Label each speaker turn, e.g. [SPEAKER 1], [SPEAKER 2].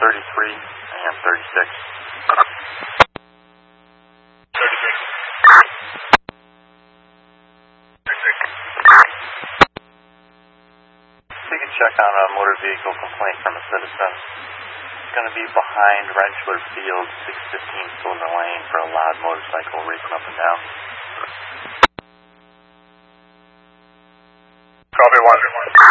[SPEAKER 1] 33 and 36.
[SPEAKER 2] 36.
[SPEAKER 1] You can check on a motor vehicle complaint from a citizen. It's going to be behind Rensselaer Field, 615 Cylinder Lane, for a loud motorcycle racing up and down.
[SPEAKER 2] Copy 1.